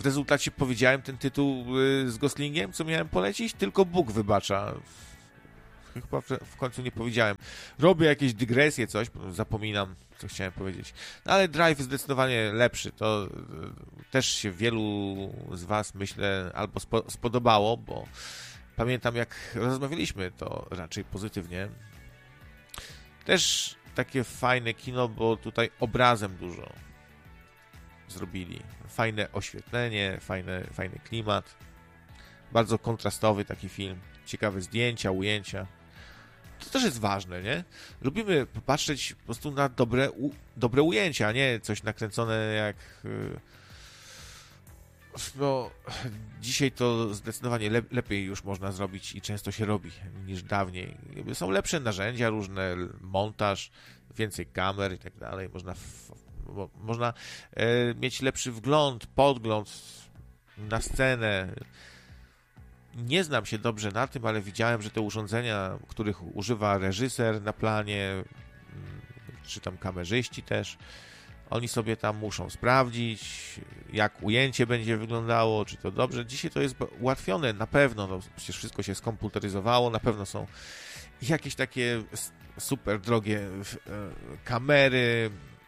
w rezultacie powiedziałem ten tytuł z Goslingiem, co miałem polecić, tylko Bóg wybacza. Chyba w końcu nie powiedziałem. Robię jakieś dygresje, coś, zapominam, co chciałem powiedzieć. No ale Drive zdecydowanie lepszy. To też się wielu z was, myślę, albo spodobało, bo pamiętam, jak rozmawialiśmy, to raczej pozytywnie. Też takie fajne kino, bo tutaj obrazem dużo zrobili. Fajne oświetlenie, fajny klimat. Bardzo kontrastowy taki film. Ciekawe zdjęcia, ujęcia. To też jest ważne, nie? Lubimy popatrzeć po prostu na dobre ujęcia, a nie coś nakręcone jak... No, dzisiaj to zdecydowanie lepiej już można zrobić i często się robi niż dawniej. Są lepsze narzędzia różne, montaż, więcej kamer i tak dalej. Można mieć lepszy podgląd na scenę. Nie znam się dobrze na tym, ale widziałem, że te urządzenia, których używa reżyser na planie, czy tam kamerzyści też, oni sobie tam muszą sprawdzić, jak ujęcie będzie wyglądało, czy to dobrze. Dzisiaj to jest ułatwione, na pewno, no, przecież wszystko się skomputeryzowało, na pewno są jakieś takie super drogie kamery,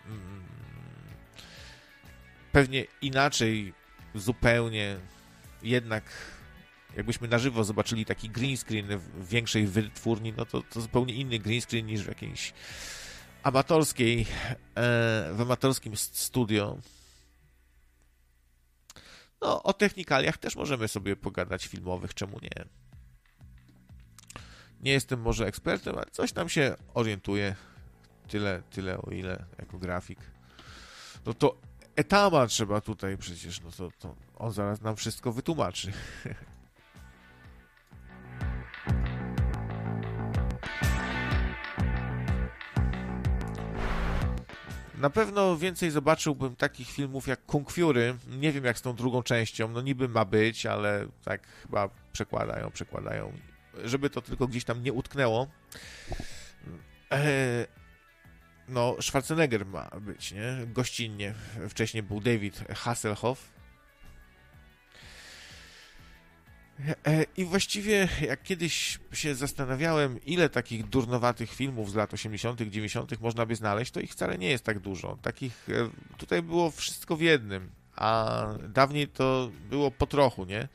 pewnie inaczej zupełnie, jednak jakbyśmy na żywo zobaczyli taki green screen w większej wytwórni, no to zupełnie inny green screen niż w jakiejś w amatorskim studio. No, o technikaliach też możemy sobie pogadać filmowych, czemu nie? Nie jestem może ekspertem, ale coś tam się orientuję. Tyle o ile jako grafik. No to Etama trzeba tutaj przecież, no to on zaraz nam wszystko wytłumaczy. Na pewno więcej zobaczyłbym takich filmów jak Kung Fury. Nie wiem jak z tą drugą częścią. No niby ma być, ale tak chyba przekładają. Żeby to tylko gdzieś tam nie utknęło. No, Schwarzenegger ma być, nie? Gościnnie. Wcześniej był David Hasselhoff. I właściwie jak kiedyś się zastanawiałem, ile takich durnowatych filmów z lat 80., 90. można by znaleźć, to ich wcale nie jest tak dużo. Takich tutaj było wszystko w jednym, a dawniej to było po trochu, nie?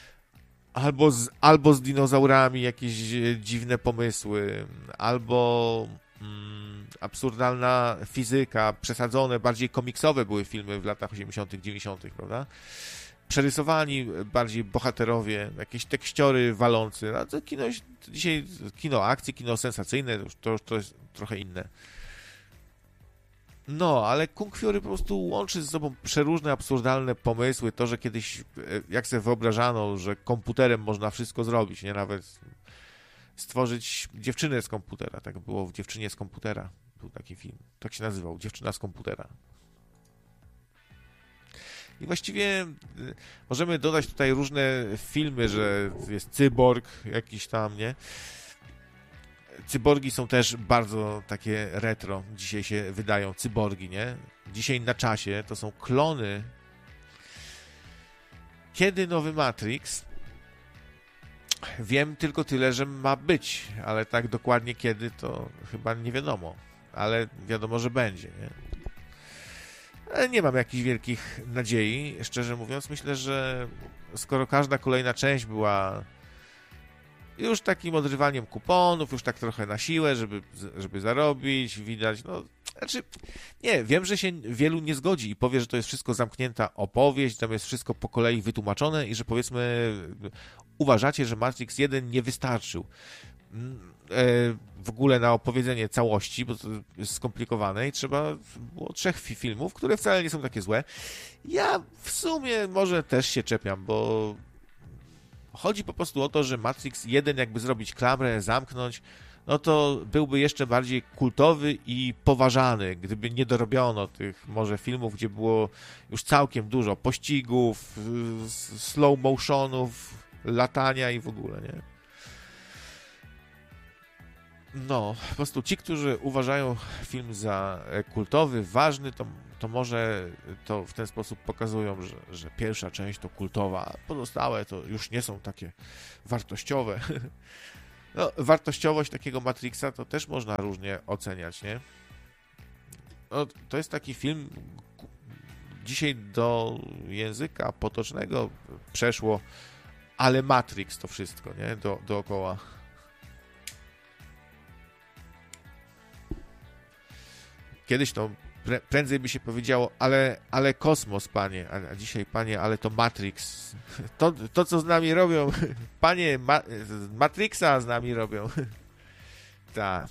Albo z dinozaurami jakieś dziwne pomysły, albo absurdalna fizyka, przesadzone, bardziej komiksowe były filmy w latach 80., 90., prawda? Przerysowani bardziej bohaterowie, jakieś tekściory walący. A to dzisiaj kino akcji, kino sensacyjne, to jest trochę inne. No, ale Kung Fury po prostu łączy z sobą przeróżne, absurdalne pomysły. To, że kiedyś, jak sobie wyobrażano, że komputerem można wszystko zrobić, nie? Nawet stworzyć dziewczynę z komputera. Tak było w Dziewczynie z komputera. Był taki film. Tak się nazywał. Dziewczyna z komputera. I właściwie możemy dodać tutaj różne filmy, że jest cyborg jakiś tam, nie? Cyborgi są też bardzo takie retro. Dzisiaj się wydają cyborgi, nie? Dzisiaj na czasie to są klony. Kiedy nowy Matrix? Wiem tylko tyle, że ma być, ale tak dokładnie kiedy to chyba nie wiadomo. Ale wiadomo, że będzie, nie? Nie mam jakichś wielkich nadziei, szczerze mówiąc. Myślę, że skoro każda kolejna część była już takim odrywaniem kuponów, już tak trochę na siłę, żeby zarobić, widać, no, znaczy, nie, wiem, że się wielu nie zgodzi i powie, że to jest wszystko zamknięta opowieść, tam jest wszystko po kolei wytłumaczone i że powiedzmy uważacie, że Matrix 1 nie wystarczył w ogóle na opowiedzenie całości, bo to jest skomplikowane i trzeba było 3 filmów, które wcale nie są takie złe. Ja w sumie może też się czepiam, bo chodzi po prostu o to, że Matrix 1 jakby zrobić klamrę, zamknąć, no to byłby jeszcze bardziej kultowy i poważany, gdyby nie dorobiono tych może filmów, gdzie było już całkiem dużo pościgów, slow motionów, latania i w ogóle, nie? No, po prostu ci, którzy uważają film za kultowy, ważny, to może to w ten sposób pokazują, że pierwsza część to kultowa, a pozostałe to już nie są takie wartościowe. No, wartościowość takiego Matrixa to też można różnie oceniać, nie? No, to jest taki film, dzisiaj do języka potocznego przeszło, ale Matrix to wszystko, nie? Dookoła. Kiedyś to prędzej by się powiedziało, ale kosmos, panie, a dzisiaj, panie, ale to Matrix. To co z nami robią, panie, Matrixa z nami robią. Tak.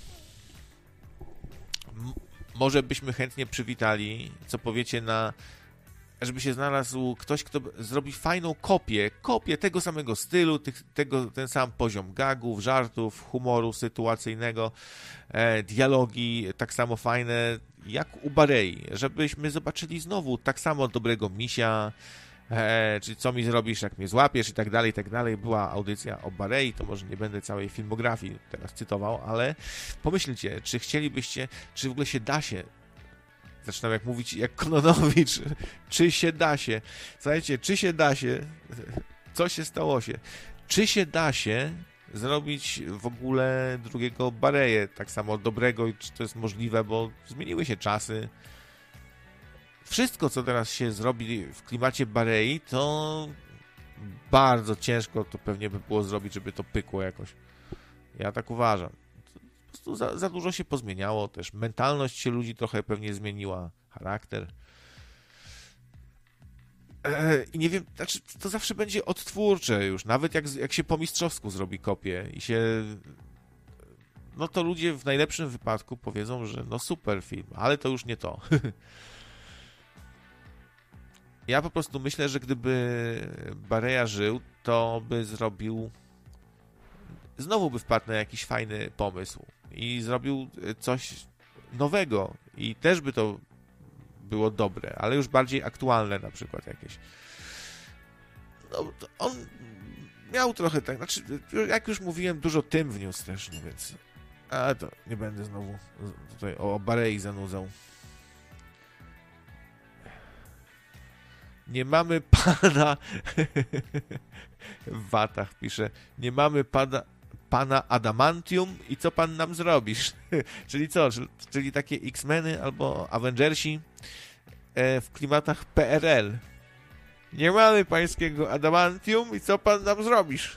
Może byśmy chętnie przywitali, co powiecie żeby się znalazł ktoś, kto zrobi fajną kopię tego samego stylu, ten sam poziom gagów, żartów, humoru sytuacyjnego, dialogi tak samo fajne jak u Barei, żebyśmy zobaczyli znowu tak samo dobrego misia, czy co mi zrobisz, jak mnie złapiesz i tak dalej. Była audycja o Barei, to może nie będę całej filmografii teraz cytował, ale pomyślcie, czy chcielibyście, czy w ogóle się da się, zaczynam jak mówić jak Kononowicz, czy się da się, słuchajcie, czy się da się, co się stało się, czy się da się zrobić w ogóle drugiego Bareję, tak samo dobrego, i czy to jest możliwe, bo zmieniły się czasy. Wszystko, co teraz się zrobi w klimacie Barei, to bardzo ciężko to pewnie by było zrobić, żeby to pykło jakoś. Ja tak uważam. Po prostu za dużo się pozmieniało też. Mentalność się ludzi trochę pewnie zmieniła. Charakter. I nie wiem, znaczy to zawsze będzie odtwórcze już. Nawet jak się po mistrzowsku zrobi kopię i się... No to ludzie w najlepszym wypadku powiedzą, że no super film, ale to już nie to. Ja po prostu myślę, że gdyby Barea żył, to by zrobił... Znowu by wpadł na jakiś fajny pomysł i zrobił coś nowego i też by to było dobre, ale już bardziej aktualne na przykład jakieś. No, on miał trochę tak, znaczy, jak już mówiłem, dużo tym wniósł też, no więc... Ale to nie będę znowu tutaj o Barei zanudzał. Nie mamy pana... w watach pisze. Nie mamy pana Adamantium i co pan nam zrobisz? Czyli co? Czyli takie X-Meny albo Avengersi w klimatach PRL. Nie mamy pańskiego Adamantium i co pan nam zrobisz?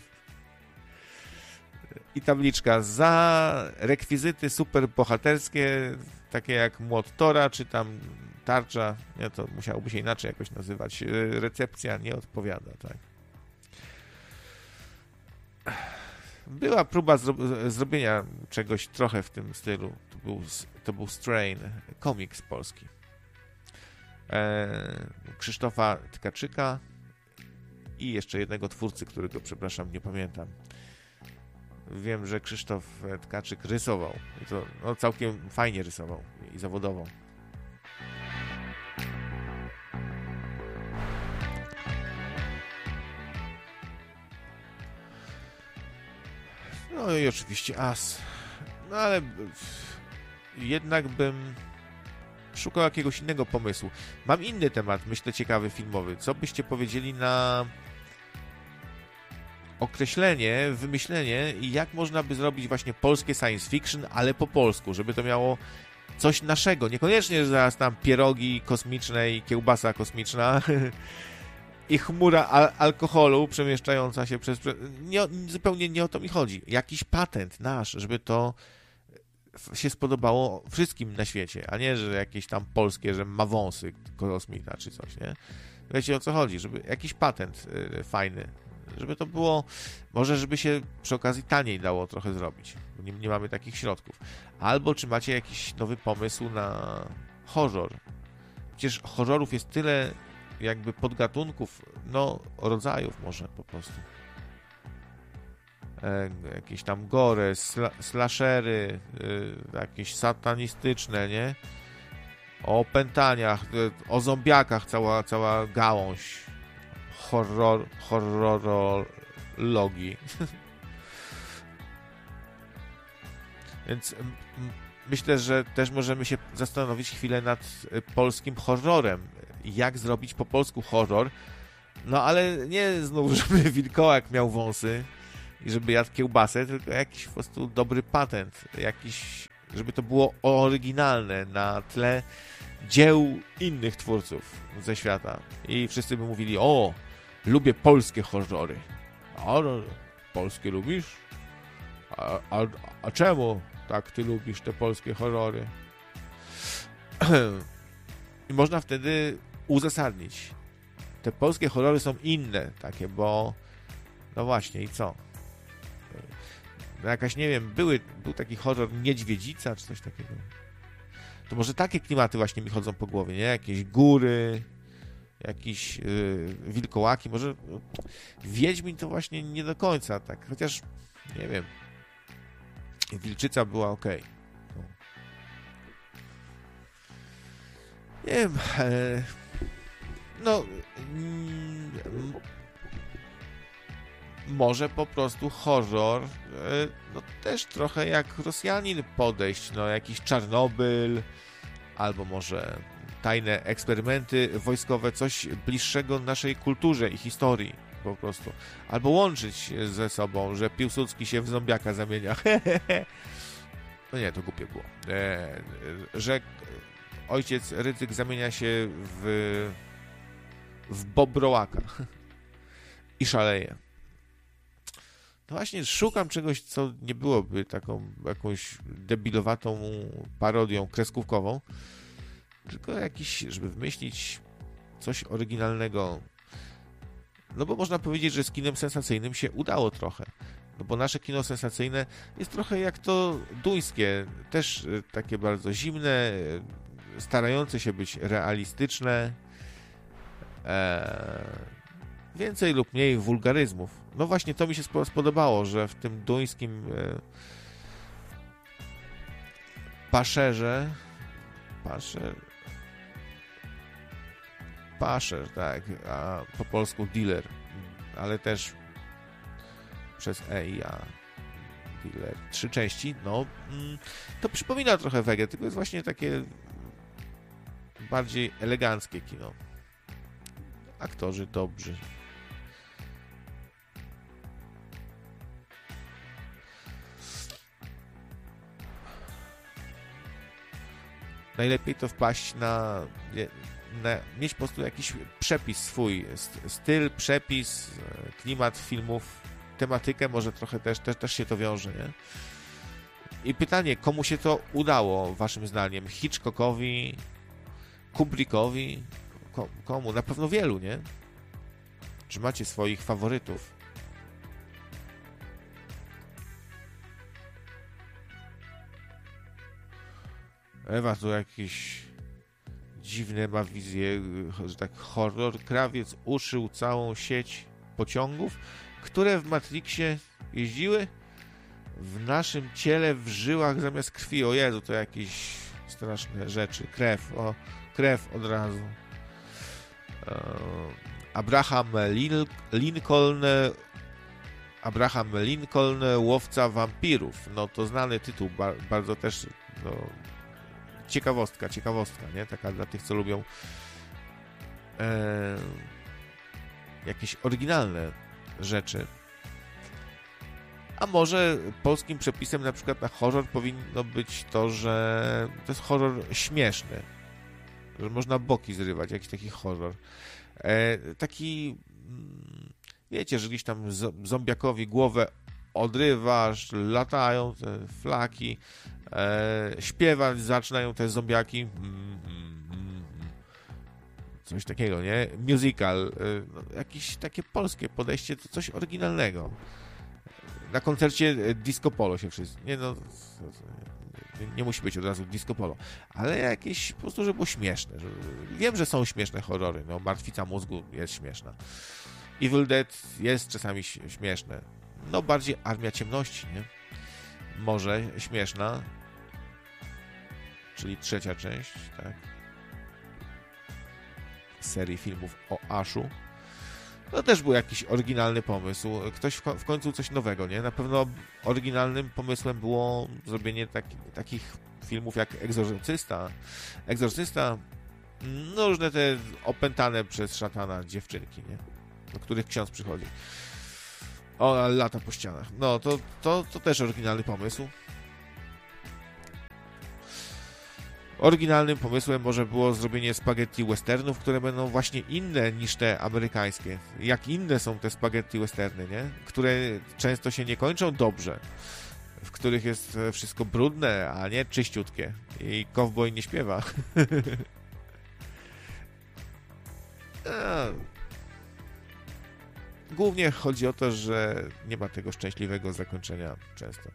I tabliczka za rekwizyty superbohaterskie, takie jak młot Tora, czy tam tarcza, nie, to musiałoby się inaczej jakoś nazywać. Recepcja nie odpowiada, tak. Była próba zrobienia czegoś trochę w tym stylu. To był Strain, komiks polski. Krzysztofa Tkaczyka i jeszcze jednego twórcy, którego, przepraszam, nie pamiętam. Wiem, że Krzysztof Tkaczyk rysował. I to no, całkiem fajnie rysował i zawodowo. No i oczywiście As. No ale jednak bym szukał jakiegoś innego pomysłu. Mam inny temat, myślę, ciekawy filmowy. Co byście powiedzieli na określenie, wymyślenie i jak można by zrobić właśnie polskie science fiction, ale po polsku, żeby to miało coś naszego. Niekoniecznie, że zaraz tam pierogi kosmiczne i kiełbasa kosmiczna i chmura alkoholu przemieszczająca się przez... zupełnie nie o to mi chodzi. Jakiś patent nasz, żeby to się spodobało wszystkim na świecie, a nie, że jakieś tam polskie, że ma wąsy kosmita czy coś, nie? Wiecie, o co chodzi? Żeby jakiś patent fajny, żeby to było, może żeby się przy okazji taniej dało trochę zrobić, bo nie mamy takich środków. Albo czy macie jakiś nowy pomysł na horror? Przecież horrorów jest tyle jakby podgatunków, no rodzajów może po prostu. Jakieś tam gore, slashery, jakieś satanistyczne, nie? O opętaniach, o zombiakach cała gałąź horrorologii. Więc myślę, że też możemy się zastanowić chwilę nad polskim horrorem. Jak zrobić po polsku horror? No ale nie znów, żeby wilkołak miał wąsy i żeby jadł kiełbasę, tylko jakiś po prostu dobry patent. Jakiś, żeby to było oryginalne na tle dzieł innych twórców ze świata. I wszyscy by mówili, o, lubię polskie horrory. A polskie lubisz? A czemu tak ty lubisz te polskie horrory? I można wtedy uzasadnić. Te polskie horrory są inne takie, bo no właśnie, i co? No jakaś, nie wiem, był taki horror Niedźwiedzica, czy coś takiego. To może takie klimaty właśnie mi chodzą po głowie, nie? Jakieś góry, jakieś wilkołaki, może Wiedźmin to właśnie nie do końca tak, chociaż nie wiem, Wilczyca była okej. Nie wiem, no może po prostu horror, no też trochę jak Rosjanin podejść, no jakiś Czarnobyl, albo może tajne eksperymenty wojskowe, coś bliższego naszej kulturze i historii po prostu. Albo łączyć ze sobą, że Piłsudski się w zombiaka zamienia. No nie, to głupie było. Że ojciec Rydzyk zamienia się w bobrołaka i szaleje. No właśnie, szukam czegoś, co nie byłoby taką jakąś debilowatą parodią kreskówkową, tylko jakiś, żeby wymyślić coś oryginalnego. No bo można powiedzieć, że z kinem sensacyjnym się udało trochę. No bo nasze kino sensacyjne jest trochę jak to duńskie, też takie bardzo zimne, starające się być realistyczne, więcej lub mniej wulgaryzmów. No właśnie to mi się spodobało, że w tym duńskim Paszer, tak, a po polsku dealer, ale też przez E i A. Dealer. 3 części, no to przypomina trochę Wege, tylko jest właśnie takie bardziej eleganckie kino. Aktorzy dobrzy. Najlepiej to wpaść mieć po prostu jakiś przepis swój, styl, przepis, klimat filmów, tematykę, może trochę też się to wiąże, nie? I pytanie, komu się to udało, waszym zdaniem? Hitchcockowi, Kubrickowi? Komu? Na pewno wielu, nie? Czy macie swoich faworytów? Ewa tu jakiś dziwne ma wizje, że tak horror. Krawiec uszył całą sieć pociągów, które w Matrixie jeździły w naszym ciele, w żyłach zamiast krwi. O Jezu, to jakieś straszne rzeczy. Krew od razu. Abraham Lincoln, łowca wampirów. No to znany tytuł, bardzo też no, ciekawostka, nie? Taka dla tych, co lubią jakieś oryginalne rzeczy. A może polskim przepisem na przykład na horror powinno być to, że to jest horror śmieszny, że można boki zrywać, jakiś taki horror. Taki, wiecie, że gdzieś tam zombiakowi głowę odrywasz, latają te flaki, śpiewać zaczynają te zombiaki, coś takiego, nie? Musical, jakieś takie polskie podejście, to coś oryginalnego. Na koncercie Disco Polo się wszyscy, nie musi być od razu Disco Polo, ale jakieś po prostu, żeby było śmieszne. Wiem, że są śmieszne horrory, no Martwica mózgu jest śmieszna. Evil Dead jest czasami śmieszne. No bardziej Armia Ciemności, nie? Może śmieszna, czyli 3. część, tak? Serii filmów o Ashu. To też był jakiś oryginalny pomysł. Ktoś w końcu coś nowego, nie? Na pewno oryginalnym pomysłem było zrobienie takich filmów jak Egzorcysta, no różne te opętane przez szatana dziewczynki, nie? Do których ksiądz przychodzi. O, ale lata po ścianach. No, to też oryginalny pomysł. Oryginalnym pomysłem może było zrobienie spaghetti westernów, które będą właśnie inne niż te amerykańskie. Jak inne są te spaghetti westerny, nie? Które często się nie kończą dobrze. W których jest wszystko brudne, a nie czyściutkie. I kowboj nie śpiewa. Głównie chodzi o to, że nie ma tego szczęśliwego zakończenia często.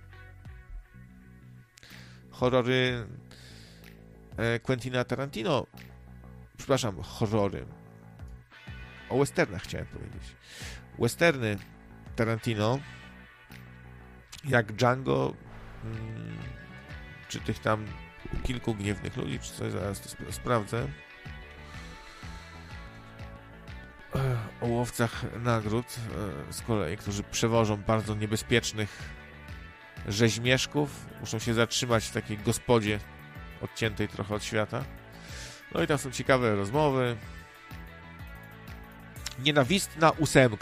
Horrory Quentina Tarantino, przepraszam, horrory. O westernach chciałem powiedzieć. Westerny Tarantino, jak Django, czy tych tam kilku gniewnych ludzi, czy coś, zaraz to sprawdzę. O łowcach nagród z kolei, którzy przewożą bardzo niebezpiecznych rzeźmieszków, muszą się zatrzymać w takiej gospodzie odciętej trochę od świata. No i tam są ciekawe rozmowy. Nienawistna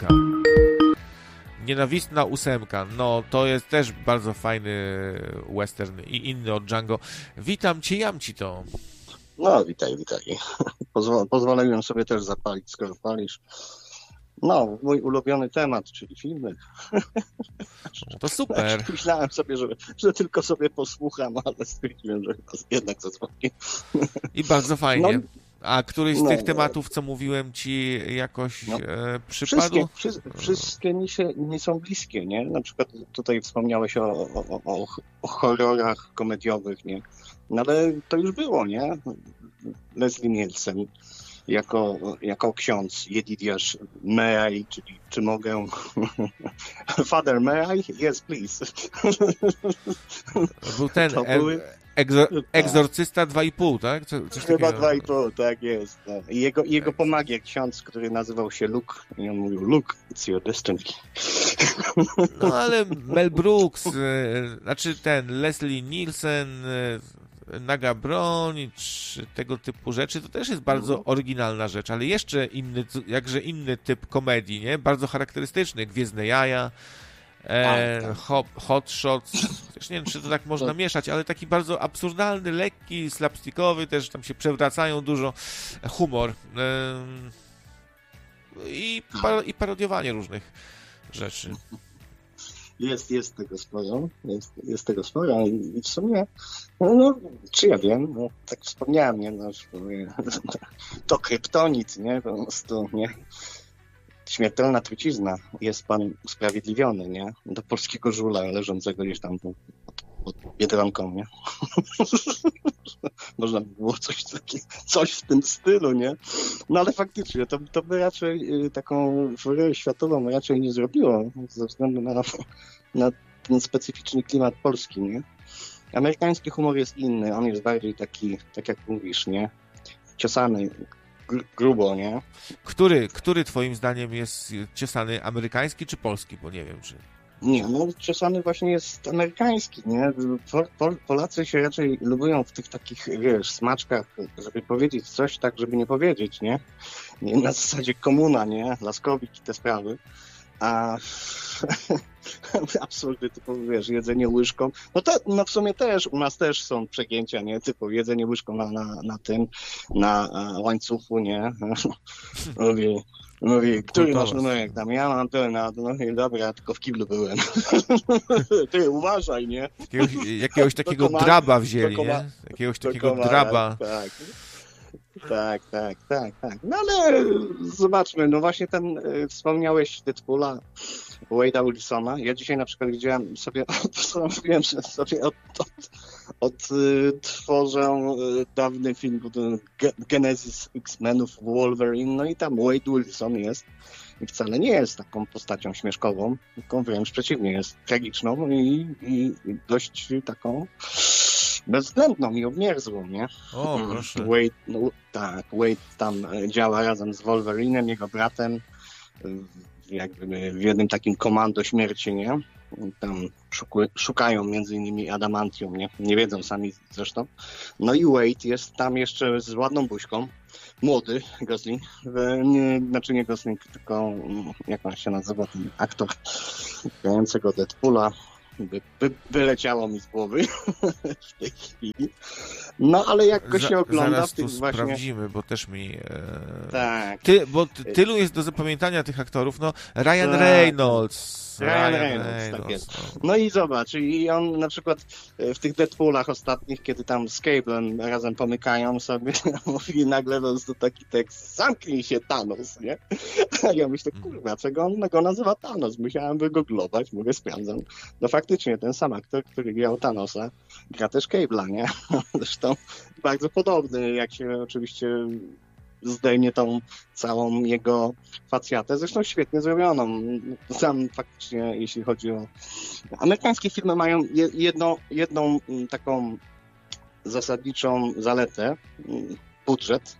ósemka. No, to jest też bardzo fajny western i inny od Django. Witam cię, Jamci to. No, witaj. Pozwoliłem sobie też zapalić, skoro palisz. No, mój ulubiony temat, czyli filmy. No to super. Myślałem sobie, że tylko sobie posłucham, ale stwierdziłem, że jednak zadzwonię. I bardzo fajnie. No, a któryś z tych tematów, co mówiłem ci, jakoś przypadł? Wszystkie nie są bliskie, nie? Na przykład tutaj wspomniałeś o horrorach komediowych, nie? No ale to już było, nie? Leslie Nielsen jako ksiądz, Jedidiasz, may I, czyli czy mogę? Father, may I? Yes, please. Był ten Egzorcysta 2,5, tak? Coś Chyba takiego. 2,5, tak jest. Tak. I jego pomagier, ksiądz, który nazywał się Luke, i on mówił, Luke, it's your destiny. No ale Mel Brooks, znaczy ten Leslie Nielsen, Naga Broń, czy tego typu rzeczy, to też jest bardzo oryginalna rzecz, ale jeszcze jakże inny typ komedii, nie? Bardzo charakterystyczny. Gwiezdne jaja, Hot Shots, też nie wiem, czy to tak można mieszać, ale taki bardzo absurdalny, lekki, slapstickowy, też tam się przewracają dużo, humor i parodiowanie różnych rzeczy. Jest tego sporo, jest tego sporo i w sumie, no, czy ja wiem, no, tak wspomniałem, nie, no, to kryptonit, nie, po prostu, nie, śmiertelna trucizna, jest pan usprawiedliwiony, nie, do polskiego żula leżącego gdzieś tam pod Biedronką, nie, można by było coś w tym stylu, nie, no ale faktycznie, to by raczej taką furorę światową raczej nie zrobiło, ze względu na ten specyficzny klimat polski, nie? Amerykański humor jest inny, on jest bardziej taki, tak jak mówisz, nie? Ciosany, grubo, nie? Który twoim zdaniem jest ciosany, amerykański czy polski? Bo nie wiem, czy... Nie, no ciosany właśnie jest amerykański, nie? Polacy się raczej lubią w tych takich, wiesz, smaczkach, żeby powiedzieć coś tak, żeby nie powiedzieć, nie? Na zasadzie komuna, nie? Laskowicz i te sprawy. A absurdy typu, wiesz, jedzenie łyżką. No w sumie też, u nas też są przegięcia, nie? Typu jedzenie łyżką na łańcuchu, nie? Mówi, który masz numerek tam? Ja mam ten, no i dobra, tylko w kiblu byłem. Ty, uważaj, nie? Jakiegoś takiego draba wzięli, nie? Jakiegoś takiego draba. Tak. No ale zobaczmy, no właśnie wspomniałeś Deadpoola, Wade'a Wilsona. Ja dzisiaj na przykład widziałem sobie, postanowiłem, że sobie odtworzę dawny film Genesis X-Menów Wolverine, no i tam Wade Wilson jest i wcale nie jest taką postacią śmieszkową, tylko wręcz przeciwnie, jest tragiczną i dość taką bezwzględną i obmierzłą, nie? O, proszę. Wade tam działa razem z Wolverinem, jego bratem, jakby w jednym takim komando śmierci, nie? tam szukają między innymi adamantium, nie wiedzą sami zresztą. No i Wade jest tam jeszcze z ładną buźką, młody Gosling, znaczy nie Gosling, tylko jak on się nazywa, ten aktor grającego Deadpoola, wyleciało mi z głowy w tej chwili. No ale jak go się ogląda zaraz w tych to właśnie... sprawdzimy, bo też mi... Tak. Tylu jest do zapamiętania tych aktorów, no Ryan Reynolds, tak jest. No i zobacz, i on na przykład w tych Deadpoolach ostatnich, kiedy tam z Cable'em razem pomykają sobie, mówi nagle to taki tekst, zamknij się Thanos, nie? A ja myślę, kurwa, czego on go nazywa Thanos? Musiałem wygooglować, mówię, sprawdzam. No faktycznie ten sam aktor, który grał Thanosa, gra też Cable'a, nie? Zresztą bardzo podobny, jak się oczywiście zdejmie tą całą jego facjatę, zresztą świetnie zrobioną. Sam faktycznie, jeśli chodzi o... Amerykańskie filmy mają jedną taką zasadniczą zaletę, budżet,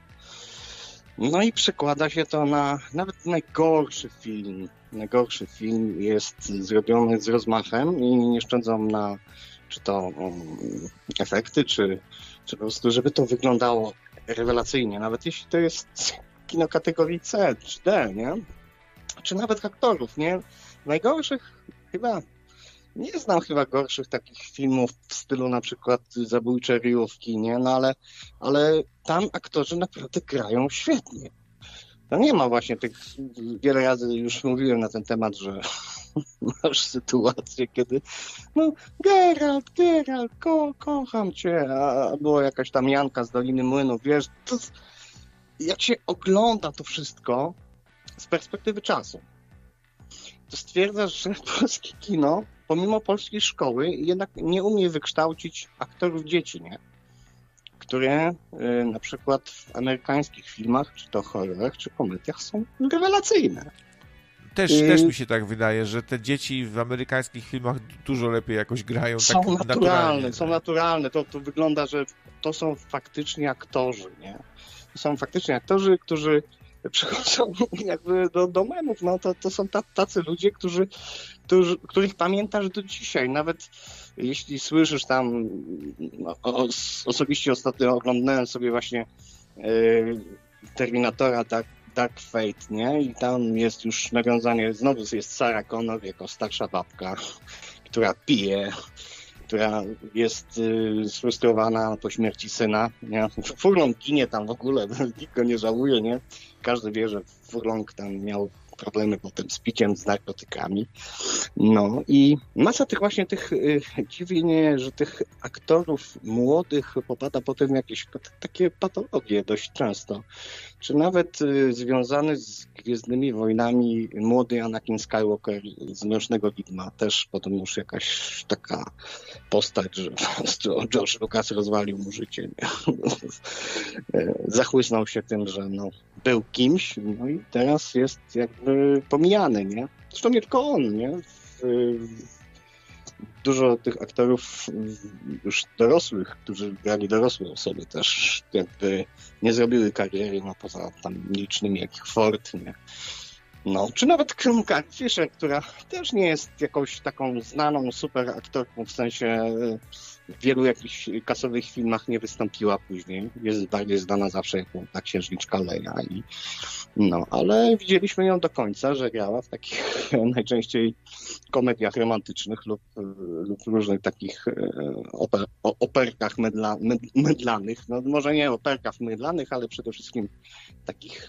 no i przekłada się to na nawet najgorszy film. Najgorszy film jest zrobiony z rozmachem i nie szczędzą na czy to efekty, czy po prostu, żeby to wyglądało rewelacyjnie, nawet jeśli to jest kino kategorii C czy D, nie? Czy nawet aktorów, nie? Najgorszych nie znam gorszych takich filmów w stylu na przykład Zabójcze ryjówki, nie? No ale tam aktorzy naprawdę grają świetnie. No nie ma właśnie tych, wiele razy już mówiłem na ten temat, że masz sytuację, kiedy no Geralt, kocham cię, a była jakaś tam Janka z Doliny Młynów, wiesz, to, jak się ogląda to wszystko z perspektywy czasu, to stwierdzasz, że polskie kino, pomimo polskiej szkoły, jednak nie umie wykształcić aktorów dzieci, nie? Które na przykład w amerykańskich filmach, czy to horrorach, czy komediach są rewelacyjne. Też mi się tak wydaje, że te dzieci w amerykańskich filmach dużo lepiej jakoś grają. Są tak naturalne, są naturalne. To wygląda, że to są faktycznie aktorzy, nie? To są faktycznie aktorzy, którzy przychodzą jakby do memów. No to są tacy ludzie, których pamiętasz do dzisiaj. Nawet jeśli słyszysz tam, osobiście ostatnio oglądałem sobie właśnie Terminatora Dark Fate, nie? I tam jest już nawiązanie, znowu jest Sarah Connor jako starsza babka, która pije, która jest sfrustrowana po śmierci syna, nie? Furlong ginie tam w ogóle, nikt go nie żałuje, nie? Każdy wie, że Furlong tam miał problemy potem z piciem, z narkotykami. No i masa tych właśnie dziwi mnie, że tych aktorów młodych popada potem jakieś takie patologie dość często. Czy nawet związany z Gwiezdnymi Wojnami młody Anakin Skywalker z Mrocznego Widma, też potem już jakaś taka postać, że George Lucas rozwalił mu życie. Nie? Zachłysnął się tym, że no, był kimś, no i teraz jest jakby pomijany, nie? Zresztą nie tylko on, nie? Dużo tych aktorów już dorosłych, którzy grali dorosłe osoby też jakby nie zrobiły kariery, no poza tam licznymi jak Ford, nie? No, czy nawet Carrie Fisher, która też nie jest jakąś taką znaną super aktorką, w sensie w wielu jakichś kasowych filmach nie wystąpiła później. Jest bardziej znana zawsze jako ta księżniczka Leia. No, ale widzieliśmy ją do końca, że grała w takich najczęściej komediach romantycznych lub różnych takich operkach mydlanych. No, może nie operkach mydlanych, ale przede wszystkim takich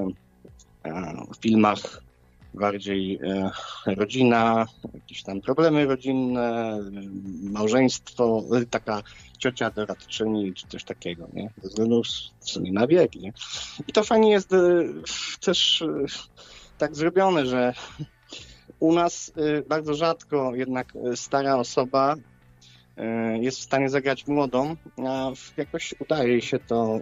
filmach bardziej rodzina, jakieś tam problemy rodzinne, małżeństwo, taka ciocia doradczyni czy coś takiego, nie? Ze względu w sumie na wiek, nie? I to fajnie jest też tak zrobione, że u nas bardzo rzadko jednak stara osoba jest w stanie zagrać młodą, a jakoś udaje się to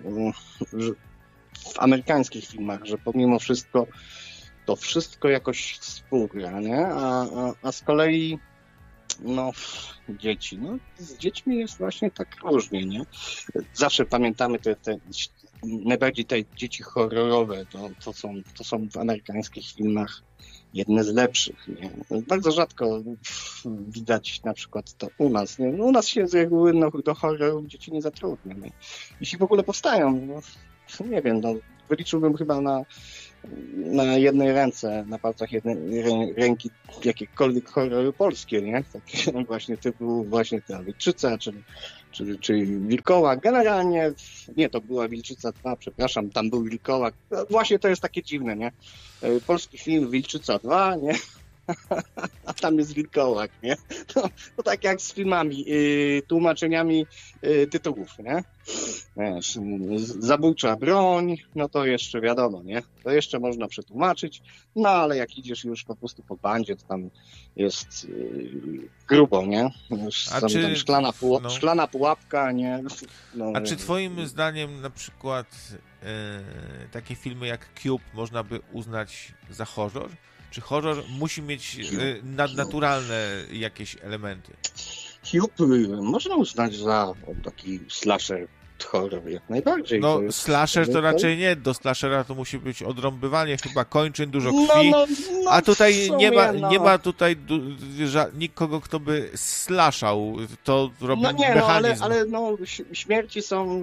w amerykańskich filmach, że pomimo wszystko to wszystko jakoś współgra, nie? A z kolei no dzieci, no z dziećmi jest właśnie tak różnie, nie? Zawsze pamiętamy te najbardziej te dzieci horrorowe, to są w amerykańskich filmach jedne z lepszych. Nie? Bardzo rzadko widać na przykład to u nas. Nie? No, u nas się z reguły do horrorów dzieci nie zatrudnia. Nie? Jeśli w ogóle powstają, no, nie wiem, no, wyliczyłbym chyba na jednej ręce, na palcach jednej ręki jakiekolwiek horrory polskie, nie? Takie właśnie typu właśnie ta Wilczyca, czy Wilkołak. Generalnie, nie, to była Wilczyca 2, przepraszam, tam był Wilkołak. No, właśnie to jest takie dziwne, nie? Polski film Wilczyca 2, nie? A tam jest Wilkołak, nie? To tak jak z filmami, tłumaczeniami tytułów, nie? Wiesz, zabójcza broń, no to jeszcze wiadomo, nie? To jeszcze można przetłumaczyć, no ale jak idziesz już po prostu po bandzie, to tam jest grubo, nie? Tam szklana pułapka, nie? No, a czy twoim zdaniem na przykład takie filmy jak Cube można by uznać za horror? Czy horror musi mieć nadnaturalne jakieś elementy? Cube można uznać za taki slasher horror jak najbardziej. No slasher to raczej nie, do slashera to musi być odrąbywanie chyba kończyn, dużo krwi, a tutaj nie ma tutaj nikogo, kto by slashał, to robi mechanizm. Ale śmierci są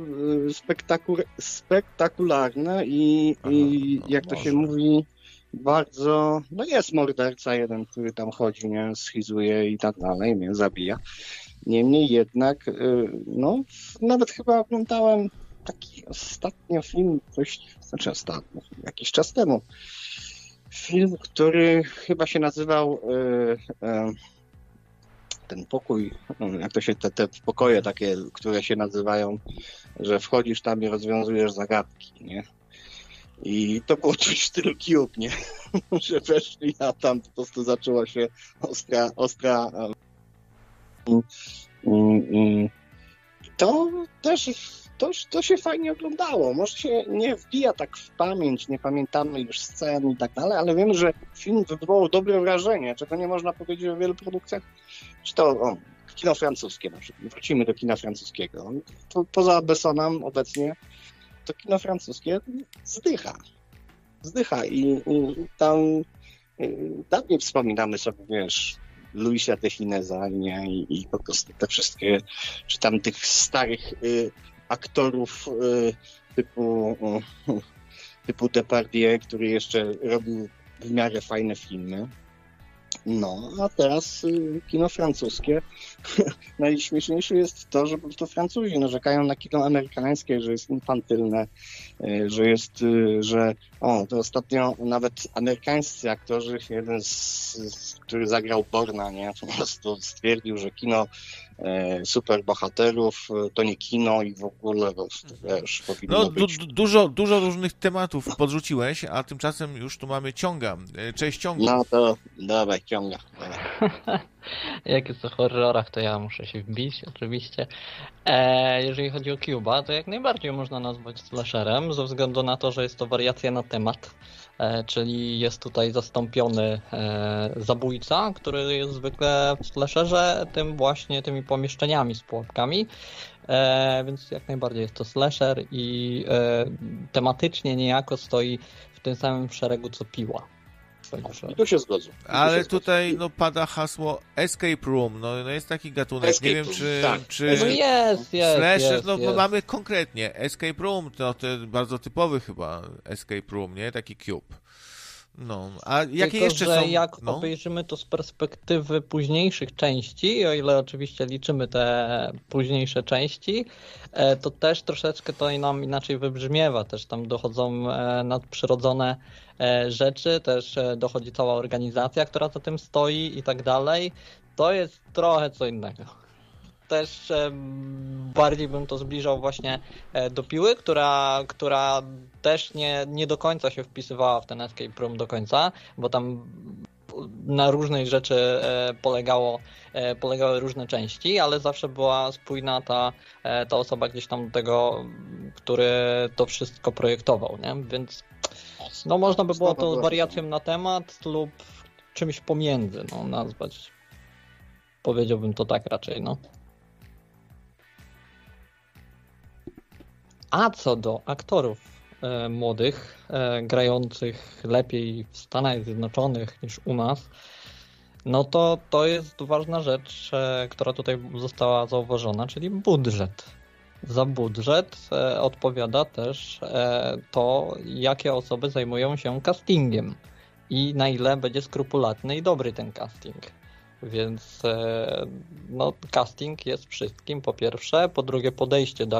spektakularne i jak to się mówi, bardzo, no jest morderca jeden, który tam chodzi, nie, schizuje i tak dalej, nie, zabija. Niemniej jednak, no, nawet chyba oglądałem taki ostatnio film, jakiś czas temu. Film, który chyba się nazywał ten pokój, jak to się, te pokoje takie, które się nazywają, że wchodzisz tam i rozwiązujesz zagadki, nie? I to było coś w stylu Cube, nie? Że weszli, a tam po prostu zaczęła się ostra to też to się fajnie oglądało. Może się nie wbija tak w pamięć, nie pamiętamy już scen i tak dalej, ale wiemy, że film wywołał dobre wrażenie, czego nie można powiedzieć o wielu produkcjach. Czy to kino francuskie na przykład. Wrócimy do kina francuskiego. Poza Bessonem obecnie to kino francuskie zdycha i tam dawniej wspominamy sobie, wiesz, Louisa de Fineza, nie? I po prostu te wszystkie, czy tam tych starych aktorów typu Depardieu, który jeszcze robił w miarę fajne filmy. No, a teraz kino francuskie. Najśmieszniejsze jest to, że po prostu Francuzi narzekają na kino amerykańskie, że jest infantylne, to ostatnio nawet amerykańscy aktorzy, jeden który zagrał Borna, nie, po prostu stwierdził, że kino superbohaterów to nie kino i w ogóle wiesz, powinno być. Dużo różnych tematów podrzuciłeś, a tymczasem już tu mamy ciąga. Cześć ciągu. No to dawaj, ciąga. Jak jest o horrorach, to ja muszę się wbić, oczywiście. Jeżeli chodzi o Cube'a, to jak najbardziej można nazwać slasherem, ze względu na to, że jest to wariacja na temat, czyli jest tutaj zastąpiony zabójca, który jest zwykle w slasherze tymi pomieszczeniami z pułapkami, więc jak najbardziej jest to slasher i tematycznie niejako stoi w tym samym szeregu co Piła. I tu się zgodzę. Ale tutaj pada hasło Escape Room, no jest taki gatunek, nie wiem czy No jest, slasher, mamy konkretnie Escape Room, to bardzo typowy chyba Escape Room, nie? Taki Cube. No, a jakie tylko, jeszcze że są? Jak obejrzymy to z perspektywy późniejszych części, o ile oczywiście liczymy te późniejsze części, to też troszeczkę to nam inaczej wybrzmiewa. Też tam dochodzą nadprzyrodzone rzeczy, też dochodzi cała organizacja, która za tym stoi i tak dalej. To jest trochę co innego. Też bardziej bym to zbliżał właśnie do Piły, która też nie do końca się wpisywała w ten Escape Room do końca, bo tam na różnej rzeczy polegały różne części, ale zawsze była spójna ta osoba gdzieś tam do tego, który to wszystko projektował, nie? Więc no można by było to wariacją na temat lub czymś pomiędzy, nazwać. Powiedziałbym to tak raczej, A co do aktorów młodych, grających lepiej w Stanach Zjednoczonych niż u nas, no to jest ważna rzecz, która tutaj została zauważona, czyli budżet. Za budżet odpowiada też to, jakie osoby zajmują się castingiem i na ile będzie skrupulatny i dobry ten casting. Więc casting jest wszystkim, po pierwsze, po drugie podejście do